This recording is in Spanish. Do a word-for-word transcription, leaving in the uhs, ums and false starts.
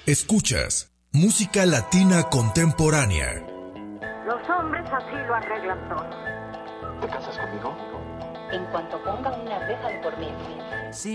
Escuchas música latina contemporánea. Los hombres así lo arreglan todo. ¿Te casas conmigo? En cuanto ponga una reja de por medio. Si